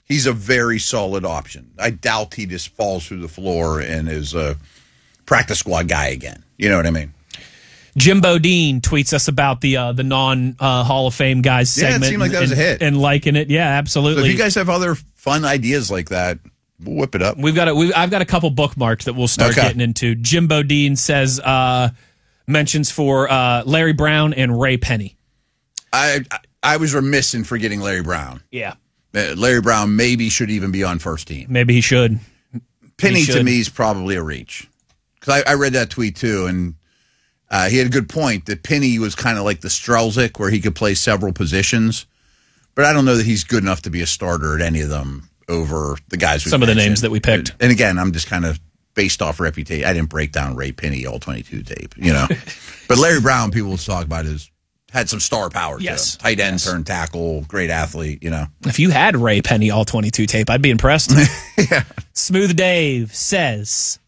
he's a very solid option. I doubt he just falls through the floor and is a practice squad guy again. You know what I mean? Jim Bodine tweets us about the non-Hall of Fame guys segment. Yeah, it seemed like that was a hit. And liking it. Yeah, absolutely. So if you guys have other fun ideas like that, we'll whip it up. I've got a couple bookmarked that we'll start getting into. Jim Bodine says mentions for Larry Brown and Ray Penny. I was remiss in forgetting Larry Brown. Yeah. Larry Brown maybe should even be on first team. Maybe he should. Penny to me is probably a reach. Because I read that tweet too, and he had a good point that Penny was kind of like the Strelzik, where he could play several positions. But I don't know that he's good enough to be a starter at any of them over the guys we Some mentioned. of the names that we picked. And again, I'm just kind of based off reputation. I didn't break down Ray Penny all-22 tape, you know. But Larry Brown, people will talk about had some star power to him. Tight end, turn tackle, great athlete, you know. If you had Ray Penny all-22 tape, I'd be impressed. Yeah. Smooth Dave says,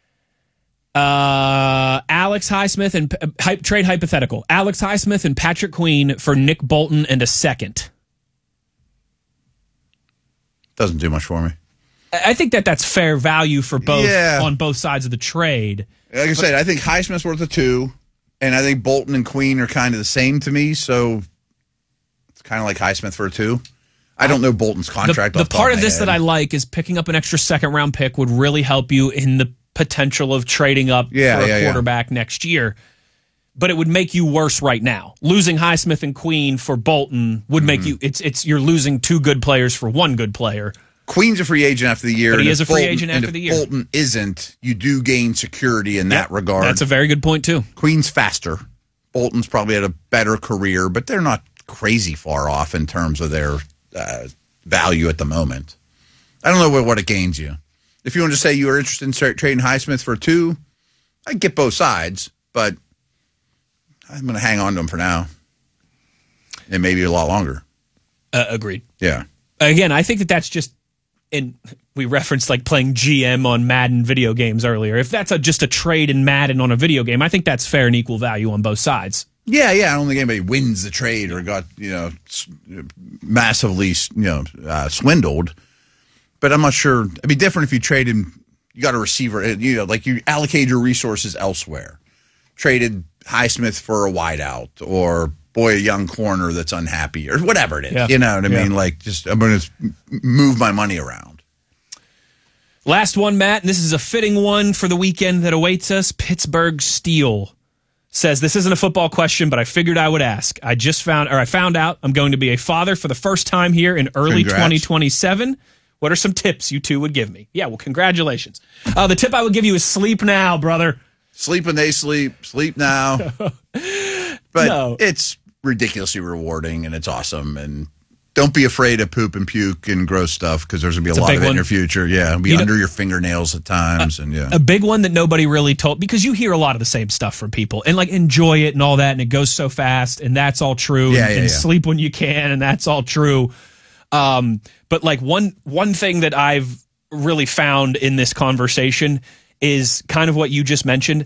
Alex Highsmith and trade hypothetical. Alex Highsmith and Patrick Queen for Nick Bolton and a second. Doesn't do much for me. I think that's fair value for both on both sides of the trade. Like I said, I think Highsmith's worth a 2, and I think Bolton and Queen are kind of the same to me, so it's kind of like Highsmith for a 2. I don't know Bolton's contract. The part of this that I like is picking up an extra second-round pick would really help you in the potential of trading up for a quarterback next year. But it would make you worse right now. Losing Highsmith and Queen for Bolton would make you. You're losing 2 good players for 1 good player. Queen's a free agent after the year. But he is a free agent after the year. If Bolton isn't, you do gain security in that regard. That's a very good point, too. Queen's faster. Bolton's probably had a better career, but they're not crazy far off in terms of their value at the moment. I don't know what it gains you. If you want to say you were interested in trading Highsmith for 2, I'd get both sides, but I'm going to hang on to him for now. And maybe a lot longer. Agreed. Yeah. Again, I think that's just, and we referenced like playing GM on Madden video games earlier. If that's just a trade in Madden on a video game, I think that's fair and equal value on both sides. Yeah. I don't think anybody wins the trade or got, massively, swindled. But I'm not sure. It'd be different if you traded, you got a receiver, like you allocate your resources elsewhere. Traded Highsmith for a wideout or, a young corner that's unhappy or whatever it is. Yeah. You know what I mean? Like, I'm going to move my money around. Last one, Matt, and this is a fitting one for the weekend that awaits us. Pittsburgh Steel says, this isn't a football question, but I figured I would ask. I found out I'm going to be a father for the first time here in early 2027. What are some tips you two would give me? Yeah, well, congratulations. The tip I would give you is sleep now, brother. Sleep when they sleep. Sleep now. But it's ridiculously rewarding, and it's awesome. And don't be afraid of poop and puke and gross stuff, because there's going to be a lot of it in your future. Yeah, it'll be under your fingernails at times. A big one that nobody really told, because you hear a lot of the same stuff from people, and like enjoy it and all that, and it goes so fast, and that's all true. And sleep when you can, and that's all true. But like one thing that I've really found in this conversation is kind of what you just mentioned.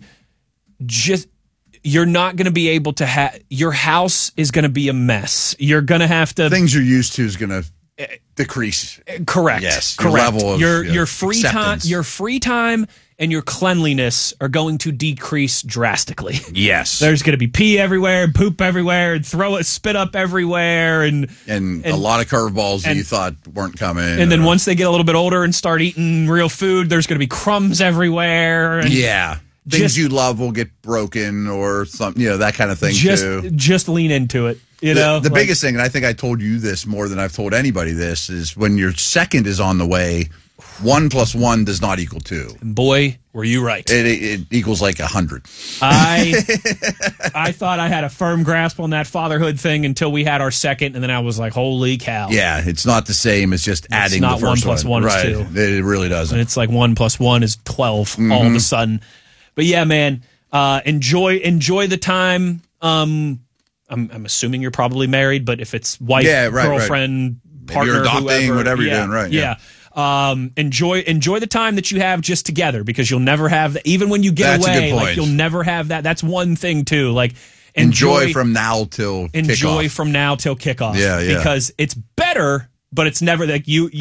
You're not going to be able to have, your house is going to be a mess. You're going to have to, things you're used to is going to decrease. Correct. Yes. Correct. Your level of your free acceptance. your free time and your cleanliness are going to decrease drastically. Yes. There's going to be pee everywhere and poop everywhere and spit up everywhere and a lot of curveballs that you thought weren't coming. And then once they get a little bit older and start eating real food, there's going to be crumbs everywhere. And things you love will get broken or something, that kind of thing too. Just lean into it. The biggest thing, and I think I told you this more than I've told anybody this, is when your second is on the way, 1 + 1 does not equal 2. Boy, were you right. It equals like 100. I thought I had a firm grasp on that fatherhood thing until we had our second, and then I was like, holy cow. Yeah, it's not the same as just adding the first one. It's not 1 + 1 right. is 2. It really doesn't. And it's like 1 + 1 is 12 all of a sudden. But yeah, man, enjoy the time. I'm assuming you're probably married, but if it's wife, girlfriend, partner, you're adopting, whoever, whatever you're doing, right? Yeah. Enjoy the time that you have just together, because you'll never have that. Even when you get That's a away, good point. like you'll never have that. That's one thing too. Like enjoy from now till kickoff. From now till kickoff. Yeah. Because it's better, but it's never like you